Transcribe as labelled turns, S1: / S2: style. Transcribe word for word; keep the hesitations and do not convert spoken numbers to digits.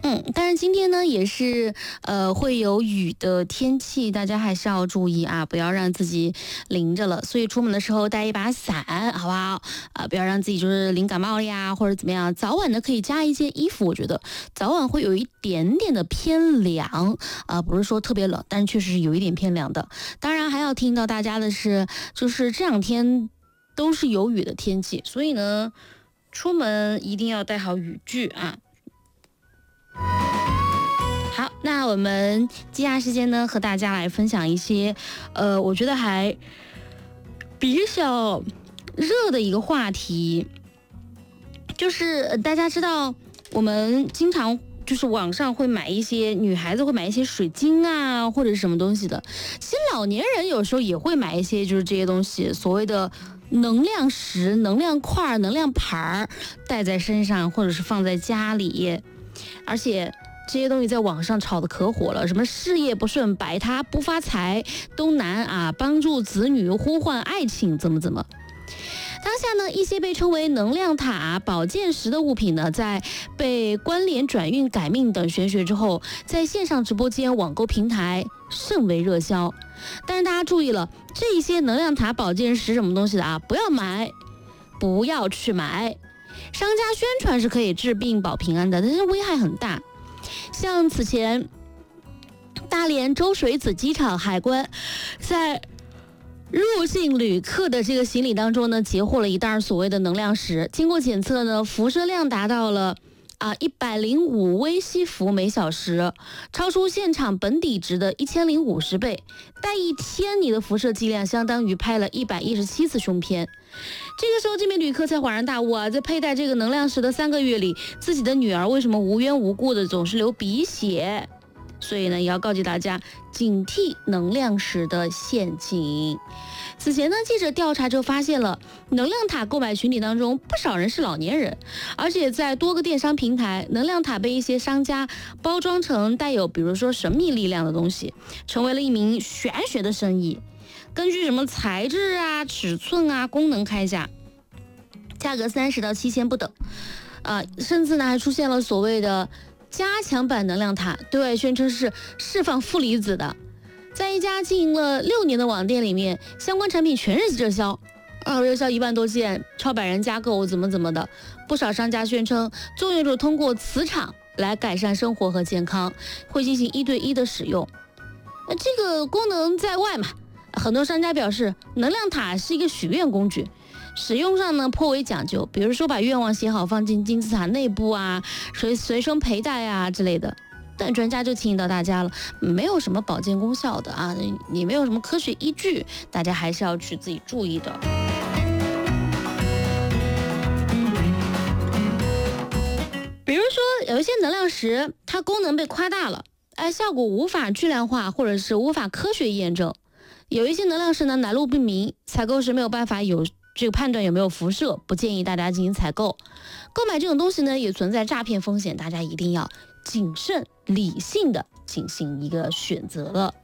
S1: 嗯，但是今天呢也是呃会有雨的天气，大家还是要注意啊，不要让自己淋着了。所以出门的时候带一把伞，好不好？啊，不要让自己就是淋感冒了呀，或者怎么样。早晚呢可以加一件衣服，我觉得早晚会有一点点的偏凉啊，不是说特别冷，但是确实是有一点偏凉的。当然还要听到大家的是，就是这两天都是有雨的天气，所以呢出门一定要带好雨具啊。好，那我们接下来时间呢，和大家来分享一些，呃，我觉得还比较热的一个话题，就是大家知道，我们经常就是网上会买一些女孩子会买一些水晶啊，或者是什么东西的，其实老年人有时候也会买一些，就是这些东西，所谓的能量石、能量块、能量牌带在身上，或者是放在家里，而且这些东西在网上炒的可火了，什么事业不顺、摆塌不发财都难啊，帮助子女、呼唤爱情，怎么怎么。当下呢，一些被称为能量塔、保健石的物品呢，在被关联转运、改命等玄学之后，在线上直播间、网购平台甚为热销。但是大家注意了，这一些能量塔、保健石什么东西的啊，不要买，不要去买。商家宣传是可以治病保平安的，但是危害很大。像此前大连周水子机场海关在入境旅客的这个行李当中呢，截获了一袋所谓的能量石，经过检测呢，辐射量达到了啊一百零五微西弗每小时，超出现场本底值的一千零五十倍，待一天你的辐射剂量相当于拍了一百一十七次胸片。这个时候，这名旅客才恍然大悟啊，在佩戴这个能量石的三个月里，自己的女儿为什么无缘无故的总是流鼻血？所以呢，也要告诫大家警惕能量石的陷阱。此前呢，记者调查就发现了，能量塔购买群体当中不少人是老年人，而且在多个电商平台，能量塔被一些商家包装成带有比如说神秘力量的东西，成为了一名玄学的生意。根据什么材质啊、尺寸啊、功能开价，价格三十到七千不等，啊、呃，甚至呢还出现了所谓的加强版能量塔，对外宣称是释放负离子的。在一家经营了六年的网店里面，相关产品全是热销，啊，热销一万多件，超百人加购，怎么怎么的。不少商家宣称，作用者通过磁场来改善生活和健康，会进行一对一的使用。那这个功能在外嘛。很多商家表示，能量塔是一个许愿工具，使用上呢颇为讲究，比如说把愿望写好放进金字塔内部啊，随随身佩戴啊之类的。但专家就提醒到大家了，没有什么保健功效的啊，你没有什么科学依据，大家还是要去自己注意的。比如说有一些能量石，它功能被夸大了，哎，效果无法巨量化，或者是无法科学验证。有一些能量石呢来路不明，采购时没有办法有这个判断有没有辐射，不建议大家进行采购。购买这种东西呢也存在诈骗风险，大家一定要谨慎理性的进行一个选择了。